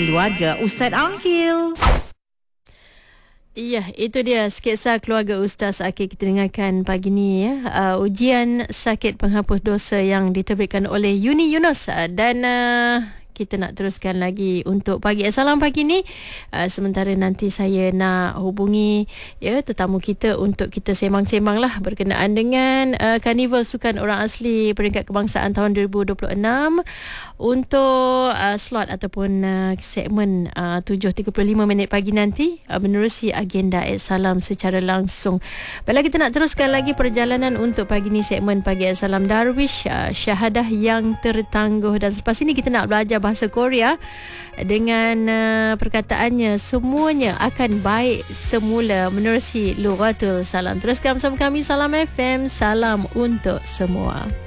keluarga Ustaz Akil. Ya, itu dia sketsa keluarga Ustaz Akil kita dengarkan pagi ni ya. Ujian sakit penghapus dosa yang diterbitkan oleh Uni Yunus dan kita nak teruskan lagi untuk pagi salam pagi ni. Sementara nanti saya nak hubungi ya tetamu kita untuk kita sembang-sembang lah berkenaan dengan Karnival Sukan Orang Asli Peringkat Kebangsaan tahun 2026 untuk slot ataupun segmen 7.35 minit pagi nanti menerusi agenda salam secara langsung. Baiklah, kita nak teruskan lagi perjalanan untuk pagi ni segmen pagi salam Darwish syahadah yang tertangguh, dan selepas ini kita nak belajar bahasa Korea dengan perkataannya semuanya akan baik semula menerusi Lughatul Salam. Teruskan bersama kami. Salam FM, salam untuk semua.